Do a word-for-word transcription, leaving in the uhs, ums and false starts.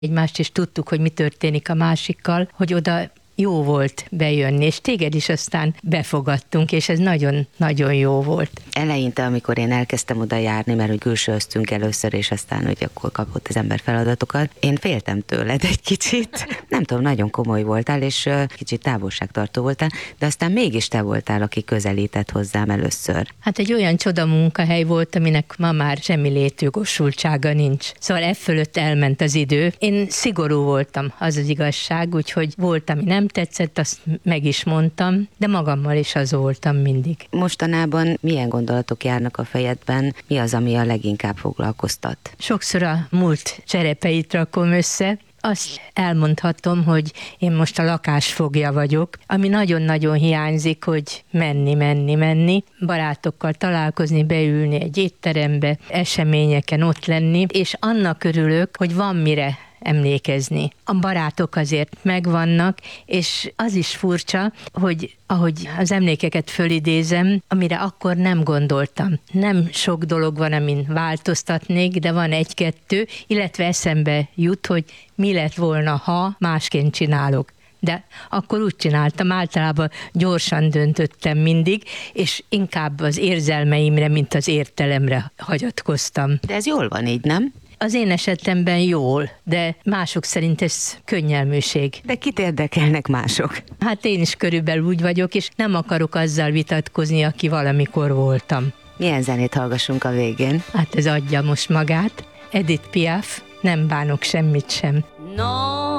Egymást is tudtuk, hogy mi történik a másikkal, hogy oda jó volt bejönni, és téged is aztán befogadtunk, és ez nagyon-nagyon jó volt. Eleinte, amikor én elkezdtem oda járni, mert hogy külsőztünk először, és aztán, hogy akkor kapott az ember feladatokat, én féltem tőled egy kicsit. Nem tudom, nagyon komoly voltál, és kicsit távolságtartó voltál, de aztán mégis te voltál, aki közelített hozzám először. Hát egy olyan csoda munkahely volt, aminek ma már semmi létjogosultsága nincs. Szóval e fölött elment az idő. Én szigorú voltam, az az igazság, úgyhogy volt, ami nem tetszett, azt meg is mondtam, de magammal is az voltam mindig. Mostanában milyen gondolatok járnak a fejedben? Mi az, ami a leginkább foglalkoztat? Sokszor a múlt cserepeit rakom össze. Azt elmondhatom, hogy én most a lakásfogja vagyok, ami nagyon-nagyon hiányzik, hogy menni, menni, menni, barátokkal találkozni, beülni egy étterembe, eseményeken ott lenni, és annak örülök, hogy van mire emlékezni. A barátok azért megvannak, és az is furcsa, hogy ahogy az emlékeket fölidézem, amire akkor nem gondoltam. Nem sok dolog van, amin változtatnék, de van egy-kettő, illetve eszembe jut, hogy mi lett volna, ha másként csinálok. De akkor úgy csináltam, általában gyorsan döntöttem mindig, és inkább az érzelmeimre, mint az értelemre hagyatkoztam. De ez jól van így, nem? Az én esetemben jól, de mások szerint ez könnyelműség. De kit érdekelnek mások? Hát én is körülbelül úgy vagyok, és nem akarok azzal vitatkozni, aki valamikor voltam. Milyen zenét hallgassunk a végén? Hát ez adja most magát. Edith Piaf, nem bánok semmit sem. No.